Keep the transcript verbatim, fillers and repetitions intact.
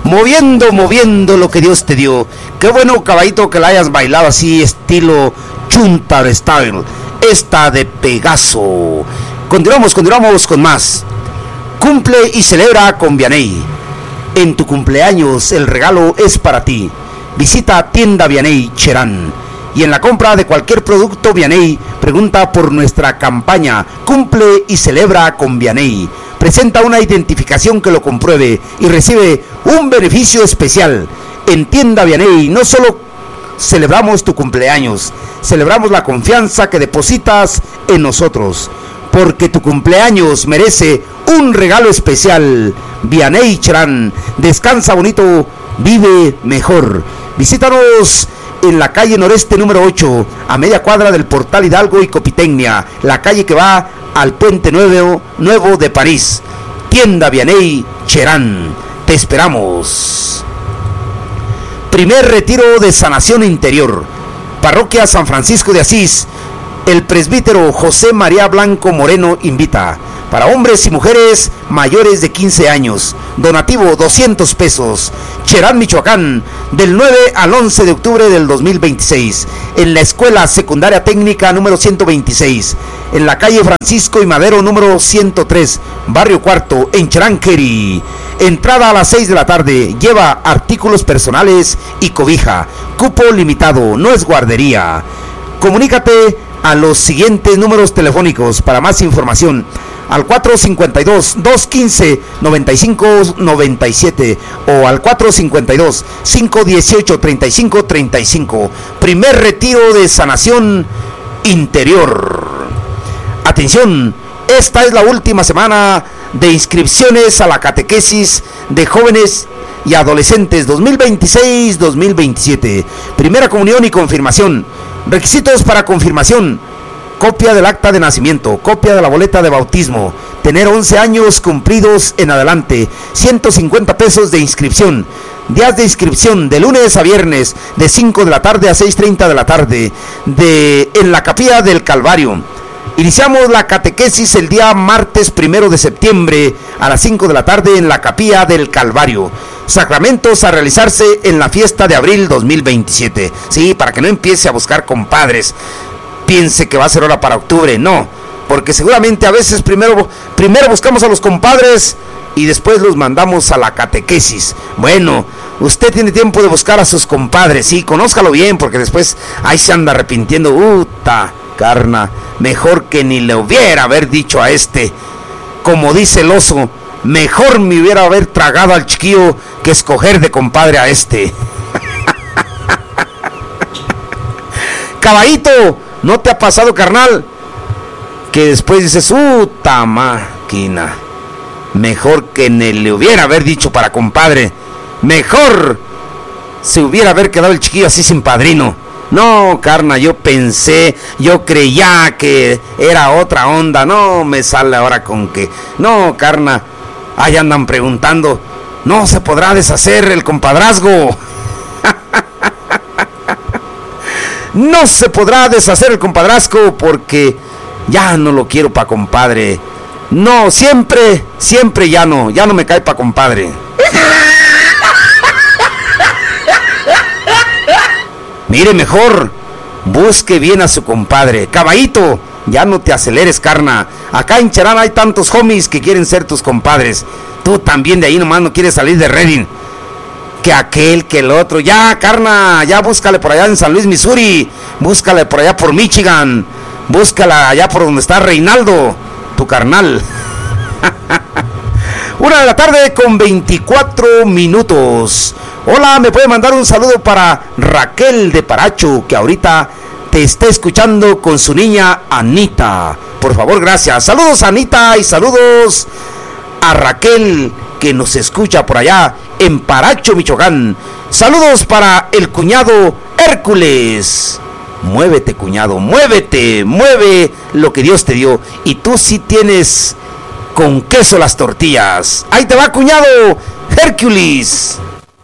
moviendo, moviendo lo que Dios te dio. Qué bueno, caballito, que la hayas bailado así, estilo Chuntar Style, esta de Pegaso. Continuamos, continuamos con más. Cumple y celebra con Vianey. En tu cumpleaños el regalo es para ti. Visita Tienda Vianey Cherán. Y en la compra de cualquier producto Vianey, pregunta por nuestra campaña Cumple y celebra con Vianey. Presenta una identificación que lo compruebe y recibe un beneficio especial. En Tienda Vianey no solo celebramos tu cumpleaños, celebramos la confianza que depositas en nosotros, porque tu cumpleaños merece un regalo especial. Vianey Cherán, descansa bonito, vive mejor. Visítanos en la calle Noreste número ocho, a media cuadra del Portal Hidalgo y Copitecnia, la calle que va al Puente Nuevo, Nuevo de París. Tienda Vianey Cherán, te esperamos. Primer retiro de sanación interior. Parroquia San Francisco de Asís. El presbítero José María Blanco Moreno invita. Para hombres y mujeres mayores de quince años. Donativo doscientos pesos. Cherán, Michoacán, del nueve al once de octubre del dos mil veintiséis. En la Escuela Secundaria Técnica número ciento veintiséis. En la calle Francisco y Madero número ciento tres, Barrio Cuarto, en Cherán, Queri. Entrada a las seis de la tarde. Lleva artículos personales y cobija. Cupo limitado, no es guardería. Comunícate a los siguientes números telefónicos para más información. Al cuatro cinco dos, dos uno cinco, nueve cinco nueve siete o al cuatro cinco dos, cinco uno ocho, tres cinco tres cinco. Primer retiro de sanación interior. Atención, esta es la última semana de inscripciones a la catequesis de jóvenes y adolescentes dos mil veintiséis dos mil veintisiete. Primera comunión y confirmación. Requisitos para confirmación: copia del acta de nacimiento, copia de la boleta de bautismo, tener once años cumplidos en adelante, ciento cincuenta pesos de inscripción. Días de inscripción de lunes a viernes, de cinco de la tarde a seis treinta de la tarde, de, en la capilla del Calvario. Iniciamos la catequesis el día martes primero de septiembre a las cinco de la tarde en la capilla del Calvario. Sacramentos a realizarse en la fiesta de abril dos mil veintisiete. Sí, para que no empiece a buscar compadres, piense que va a ser hora para octubre. No, porque seguramente a veces primero, primero buscamos a los compadres y después los mandamos a la catequesis. Bueno, usted tiene tiempo de buscar a sus compadres, sí, conózcalo bien, porque después ahí se anda arrepintiendo. Uta, carna, mejor que ni le hubiera haber dicho a este. Como dice el oso, mejor me hubiera haber tragado al chiquillo que escoger de compadre a este. Caballito, ¿no te ha pasado, carnal? Que después dices, ¡uta máquina! Mejor que ni le hubiera haber dicho para compadre. Mejor se hubiera haber quedado el chiquillo así sin padrino. No, carna, yo pensé, yo creía que era otra onda. No me sale ahora con que... No, carna, ahí andan preguntando, ¿no se podrá deshacer el compadrazgo? No se podrá deshacer el compadrazgo porque ya no lo quiero pa' compadre. No, siempre, siempre ya no, ya no me cae pa' compadre. Mire, mejor busque bien a su compadre. Caballito, ya no te aceleres, carna. Acá en Cherán hay tantos homies que quieren ser tus compadres. Tú también de ahí nomás no quieres salir de Redding. Que aquel, que el otro. Ya, carna, ya búscale por allá en San Luis, Missouri. Búscale por allá por Michigan. Búscala allá por donde está Reinaldo, tu carnal. Una de la tarde con veinticuatro minutos. Hola, me puede mandar un saludo para Raquel de Paracho, que ahorita te está escuchando con su niña Anita. Por favor, gracias. Saludos a Anita y saludos a Raquel, que nos escucha por allá en Paracho, Michoacán. Saludos para el cuñado Hércules. Muévete, cuñado, muévete, mueve lo que Dios te dio. Y tú sí tienes con queso las tortillas. Ahí te va, cuñado Hércules.